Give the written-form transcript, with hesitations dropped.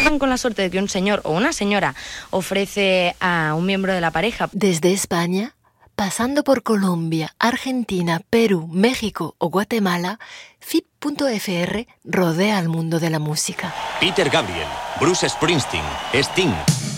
corran con la suerte de que un señor o una señora ofrece a un miembro de la pareja. Desde España, pasando por Colombia, Argentina, Perú, México o Guatemala, FIP.fr rodea al mundo de la música. Peter Gabriel, Bruce Springsteen, Sting,